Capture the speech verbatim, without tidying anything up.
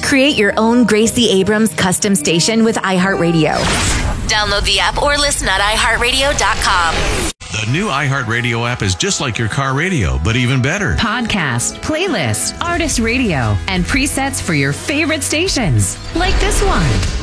Create your own Gracie Abrams custom station with iHeartRadio. Download the app or listen at i heart radio dot com. The new iHeartRadio app is just like your car radio, but even better. Podcast, playlist, artist radio, and presets for your favorite stations. Like this one.